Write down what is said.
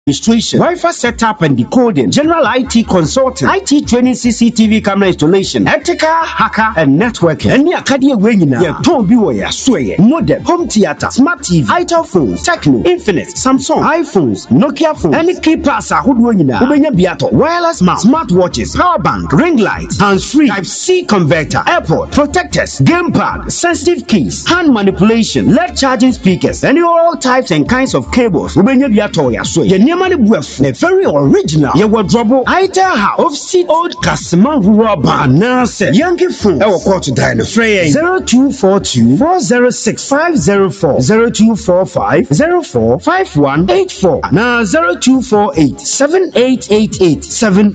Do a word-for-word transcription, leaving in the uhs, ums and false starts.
administration, Wi-Fi setup and decoding, general I T consulting, I T training, C C T V camera installation, ethical hacker and networking. Any academy winning, yeah, don't be where you swear. Modem, home theater, smart T V, Itel phones, Techno, Infinite, Samsung, iPhones, Nokia phones, any key pass are who winning. Ubenya Biato, wireless mouse, smart watches, power bank, ring light, hands-free, Type C converter, airport, protectors, gamepad, sensitive keys, hand manipulation, L E D charging speakers, and all types and kinds of cables. Ubenya Biato ya swear. Yamani buff, a very original. Ya wardrobe, Itel House of seat old Kasima Rubber Nurse. Yankee phone. Our quarter dine Frey zero two four two four zero six five zero four zero two four five zero four five one eight four. Now zero two four eight seven eight eight eight seven.